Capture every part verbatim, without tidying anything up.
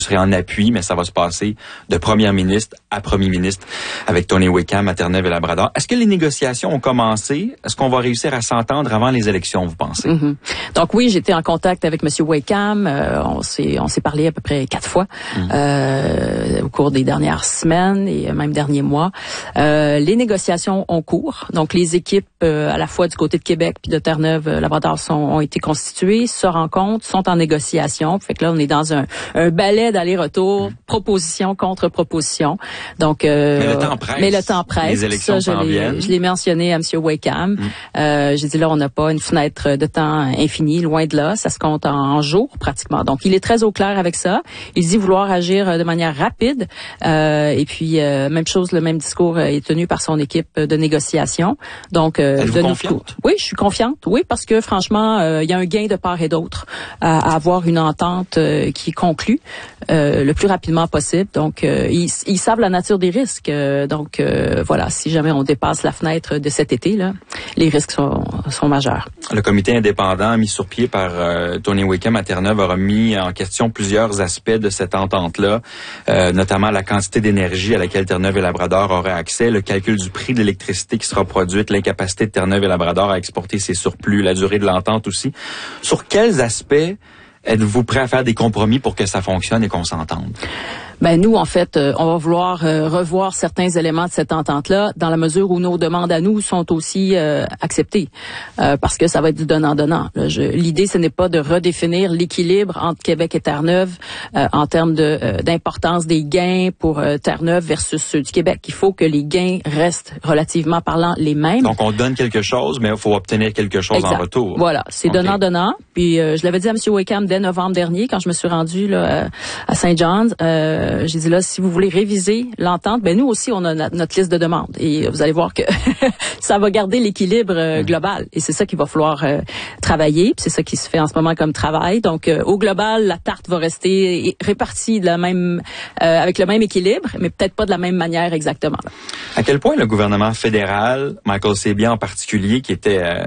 serai en appui, mais ça va se passer de première ministre à premier ministre avec Tony Wickham à Terre-Neuve et Labrador. Est-ce que les négociations ont commencé? Est-ce qu'on va réussir à s'entendre avant les élections, vous pensez? Mm-hmm. Donc oui, j'étais en contact avec M. Wickham. Euh, on s'est on s'est parlé à peu près quatre fois mm. euh, au cours des dernières semaines et même derniers mois. Euh, les négociations ont cours. Donc les équipes euh, à la fois du côté de Québec puis de Terre-Neuve, euh, Labrador sont, ont été constituées, se rencontrent, sont en négociation. Fait que là, on est dans un, un balai d'aller-retour, mmh. proposition contre proposition. Donc, euh, mais le temps presse. Mais le temps presse. Les élections ça, s'en viennent. Je l'ai mentionné à M. Wickham. Mmh. Euh, j'ai dit là, on n'a pas une fenêtre de temps infinie, loin de là. Ça se compte en, en jours pratiquement. Donc, il est très au clair avec ça. Il dit vouloir agir de manière rapide. Euh, et puis, euh, même chose, le même discours est tenu par son équipe de négociation. Donc, euh, Êtes-vous de confiante? Oui, je suis confiante. Oui, parce que franchement, euh, il y a un gain de part et d'autre à, à avoir une entente euh, qui est conclue euh, le plus rapidement possible. Donc, euh, ils, ils savent la nature des risques. Euh, donc, euh, voilà, si jamais on dépasse la fenêtre de cet été, là, les risques sont, sont majeurs. Le comité indépendant mis sur pied par euh, Tony Wickham à Terre-Neuve a remis en question plusieurs aspects de cette entente-là, euh, notamment la quantité d'énergie à laquelle Terre-Neuve et Labrador auraient accès, le calcul du prix de l'électricité qui sera produite, l'incapacité de Terre-Neuve et Labrador à exporter ses surplus, la durée de l'entente aussi. Sur quels aspects êtes-vous prêt à faire des compromis pour que ça fonctionne et qu'on s'entende? Ben nous, en fait, euh, on va vouloir euh, revoir certains éléments de cette entente-là dans la mesure où nos demandes à nous sont aussi euh, acceptées, euh, parce que ça va être du donnant-donnant. Là, je, l'idée, ce n'est pas de redéfinir l'équilibre entre Québec et Terre-Neuve euh, en termes de euh, d'importance des gains pour euh, Terre-Neuve versus ceux du Québec. Il faut que les gains restent relativement parlant les mêmes. Donc, on donne quelque chose, mais il faut obtenir quelque chose exact. En retour. Voilà, c'est okay. donnant-donnant. Puis, euh, je l'avais dit à M. Wickham dès novembre dernier, quand je me suis rendue là, à Saint John's. Euh, j'ai dit là, si vous voulez réviser l'entente, ben nous aussi, on a na- notre liste de demandes. Et vous allez voir que ça va garder l'équilibre euh, global. Et c'est ça qu'il va falloir euh, travailler. Puis c'est ça qui se fait en ce moment comme travail. Donc, euh, au global, la tarte va rester répartie de la même, euh, avec le même équilibre, mais peut-être pas de la même manière exactement. Là. À quel point le gouvernement fédéral, Michael Sabia en particulier, qui était euh,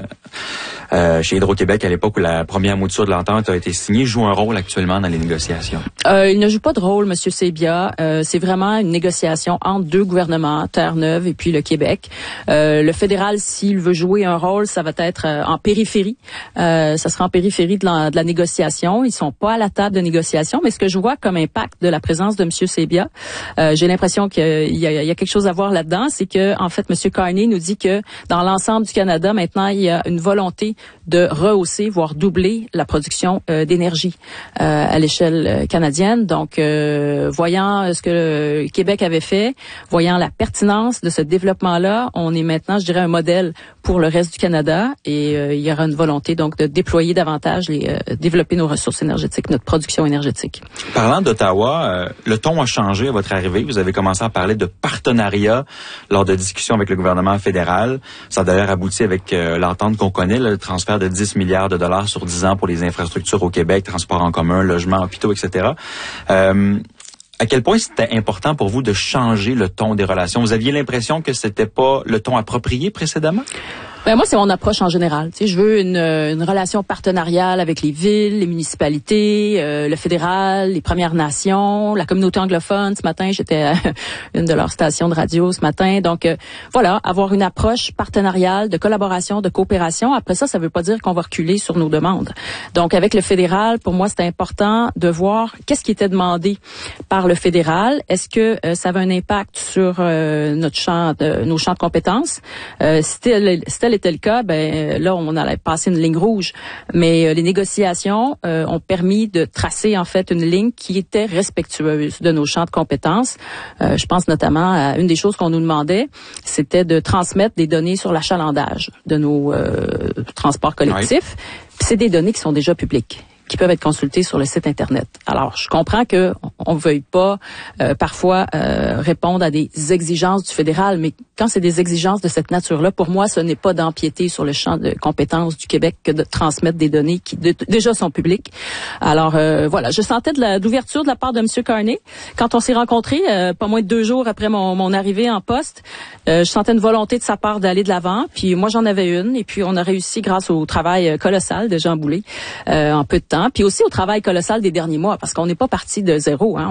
euh, chez Hydro-Québec à l'époque où la première mouture de l'entente a été signée, joue un rôle actuellement dans les négociations? Euh, il ne joue pas de rôle, M. Sabia. Euh, c'est vraiment une négociation entre deux gouvernements, Terre-Neuve et puis le Québec. Euh, le fédéral, s'il veut jouer un rôle, ça va être euh, en périphérie. Euh, ça sera en périphérie de la, de la négociation. Ils sont pas à la table de négociation, mais ce que je vois comme impact de la présence de M. Sabia, euh, j'ai l'impression qu'il y a, il y a quelque chose à voir là-dedans, c'est que en fait, M. Carney nous dit que dans l'ensemble du Canada, maintenant, il y a une volonté de rehausser, voire doubler la production euh, d'énergie euh, à l'échelle canadienne. Donc, euh, voyant ce que le Québec avait fait, voyant la pertinence de ce développement-là, on est maintenant, je dirais, un modèle pour le reste du Canada et euh, il y aura une volonté donc de déployer davantage, les, euh, développer nos ressources énergétiques, notre production énergétique. Parlant d'Ottawa, euh, le ton a changé à votre arrivée. Vous avez commencé à parler de partenariat lors de discussions avec le gouvernement fédéral. Ça a d'ailleurs abouti avec euh, l'entente qu'on connaît, là, le transfert de dix milliards de dollars sur dix ans pour les infrastructures au Québec, transport en commun, logement, hôpitaux, et cetera. Euh, À quel point c'était important pour vous de changer le ton des relations? Vous aviez l'impression que c'était pas le ton approprié précédemment? Ben moi, c'est mon approche en général. Tu sais, je veux une, une relation partenariale avec les villes, les municipalités, euh, le fédéral, les Premières Nations, la communauté anglophone. Ce matin, j'étais à une de leurs stations de radio ce matin. Donc, euh, voilà, avoir une approche partenariale, de collaboration, de coopération. Après ça, ça veut pas dire qu'on va reculer sur nos demandes. Donc, avec le fédéral, pour moi, c'était important de voir qu'est-ce qui était demandé par le fédéral. Est-ce que euh, ça avait un impact sur euh, notre champ, de, nos champs de compétences? Euh, si tel, si tel était le cas, ben là, on allait passer une ligne rouge. Mais euh, les négociations euh, ont permis de tracer, en fait, une ligne qui était respectueuse de nos champs de compétences. Euh, je pense notamment à une des choses qu'on nous demandait, c'était de transmettre des données sur l'achalandage de nos euh, transports collectifs. Oui. C'est des données qui sont déjà publiques, qui peuvent être consultés sur le site Internet. Alors, je comprends que on ne veuille pas euh, parfois euh, répondre à des exigences du fédéral, mais quand c'est des exigences de cette nature-là, pour moi, ce n'est pas d'empiéter sur le champ de compétences du Québec que de transmettre des données qui de, déjà sont publiques. Alors, euh, voilà, je sentais de la, d'ouverture de la part de M. Carney. Quand on s'est rencontrés, euh, pas moins de deux jours après mon, mon arrivée en poste, euh, je sentais une volonté de sa part d'aller de l'avant, puis moi, j'en avais une, et puis on a réussi grâce au travail colossal de Jean Boulet, euh, en peu de temps. Puis aussi au travail colossal des derniers mois, parce qu'on n'est pas parti de zéro. Hein.